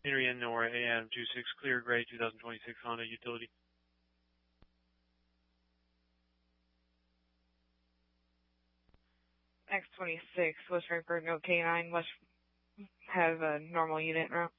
Henry N. Nora, A. Adam 26, clear gray 2026 Honda Utility. X26, West Frankfurt, no K9, West, have a normal unit route.